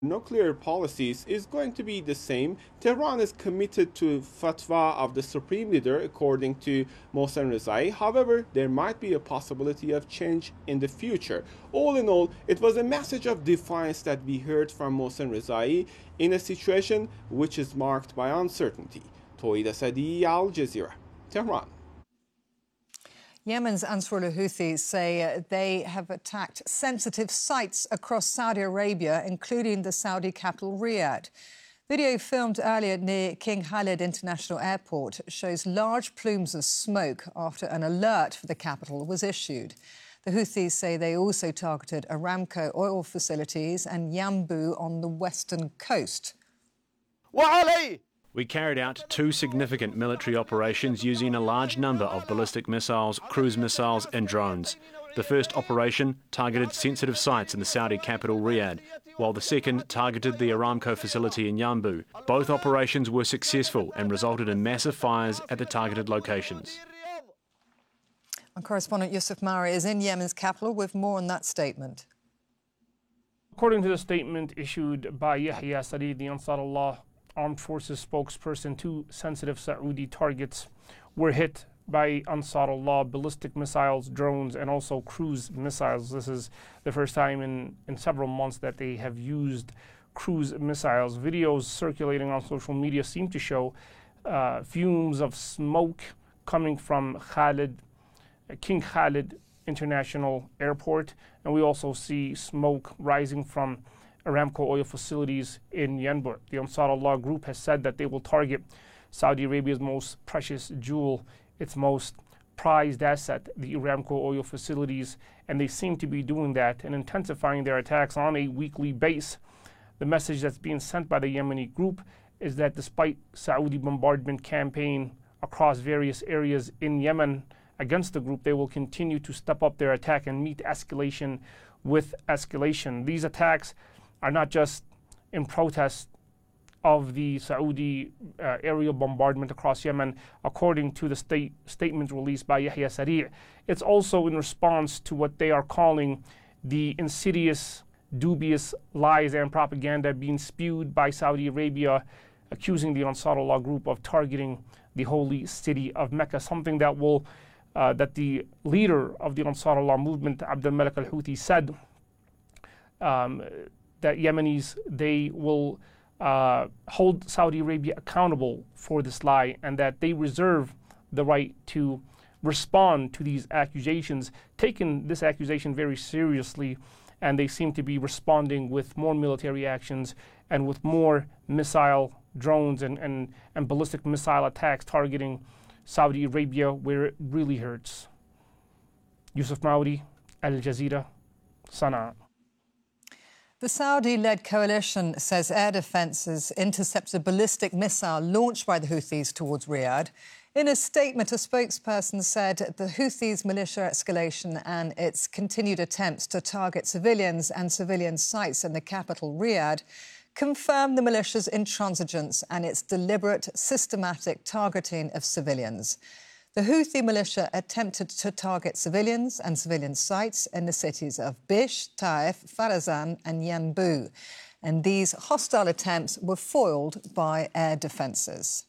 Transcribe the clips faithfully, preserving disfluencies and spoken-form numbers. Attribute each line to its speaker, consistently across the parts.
Speaker 1: nuclear policies is going to be the same. Tehran is committed to fatwa of the supreme leader, according to Mohsen Rezai. However, there might be a possibility of change in the future. All in all, it was a message of defiance that we heard from Mohsen Rezai in a situation which is marked by uncertainty. Toeed Asadi, Al Jazeera, Tehran.
Speaker 2: Yemen's Ansarullah Houthis say they have attacked sensitive sites across Saudi Arabia, including the Saudi capital, Riyadh. Video filmed earlier near King Khalid International Airport shows large plumes of smoke after an alert for the capital was issued. The Houthis say they also targeted Aramco oil facilities and Yanbu on the western coast.
Speaker 3: We carried out two significant military operations using a large number of ballistic missiles, cruise missiles and drones. The first operation targeted sensitive sites in the Saudi capital, Riyadh, while the second targeted the Aramco facility in Yanbu. Both operations were successful and resulted in massive fires at the targeted locations.
Speaker 2: Our correspondent Yusuf Mauri is in Yemen's capital with more on that statement.
Speaker 4: According to the statement issued by Yahya Saree, the Ansarullah Armed Forces spokesperson, two sensitive Saudi targets were hit by Ansarullah ballistic missiles, drones, and also cruise missiles. This is the first time in, in several months that they have used cruise missiles. Videos circulating on social media seem to show uh, fumes of smoke coming from Khalid, uh, King Khalid International Airport, and we also see smoke rising from Aramco oil facilities in Yanbu. The Ansarullah group has said that they will target Saudi Arabia's most precious jewel, its most prized asset, the Aramco oil facilities, and they seem to be doing that and intensifying their attacks on a weekly base. The message that's being sent by the Yemeni group is that despite Saudi bombardment campaign across various areas in Yemen against the group, they will continue to step up their attack and meet escalation with escalation. These attacks are not just in protest of the Saudi uh, aerial bombardment across Yemen, according to the state statement released by Yahya Saree. It's also in response to what they are calling the insidious, dubious lies and propaganda being spewed by Saudi Arabia, accusing the Ansarullah group of targeting the holy city of Mecca, something that will uh, that the leader of the Ansarullah movement, Abd al-Malik al-Houthi, said um, that Yemenis, they will uh, hold Saudi Arabia accountable for this lie, and that they reserve the right to respond to these accusations, taking this accusation very seriously, and they seem to be responding with more military actions and with more missile drones and, and, and ballistic missile attacks targeting Saudi Arabia where it really hurts. Yusuf Mauri, Al Jazeera, Sana'a.
Speaker 2: The Saudi-led coalition says air defences intercepted a ballistic missile launched by the Houthis towards Riyadh. In a statement, a spokesperson said the Houthis' militia escalation and its continued attempts to target civilians and civilian sites in the capital, Riyadh, confirm the militia's intransigence and its deliberate, systematic targeting of civilians. The Houthi militia attempted to target civilians and civilian sites in the cities of Bish, Taif, Farazan and Yanbu, and these hostile attempts were foiled by air defences.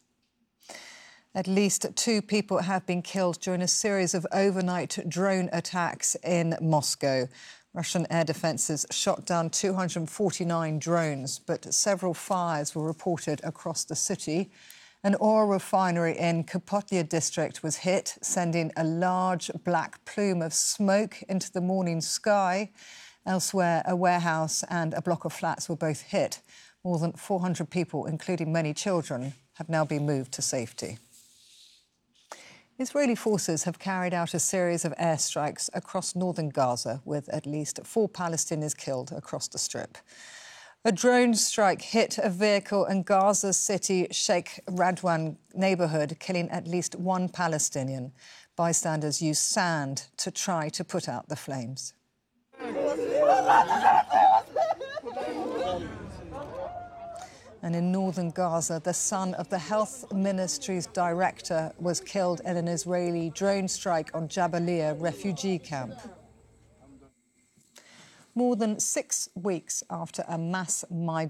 Speaker 2: At least two people have been killed during a series of overnight drone attacks in Moscow. Russian air defences shot down two hundred forty-nine drones, but several fires were reported across the city. An oil refinery in Kropotnya district was hit, sending a large black plume of smoke into the morning sky. Elsewhere, a warehouse and a block of flats were both hit. More than four hundred people, including many children, have now been moved to safety. Israeli forces have carried out a series of airstrikes across northern Gaza, with at least four Palestinians killed across the Strip. A drone strike hit a vehicle in Gaza City Sheikh Radwan neighbourhood, killing at least one Palestinian. Bystanders used sand to try to put out the flames. And in northern Gaza, the son of the Health Ministry's director was killed in an Israeli drone strike on Jabalia refugee camp. More than six weeks after a mass migrant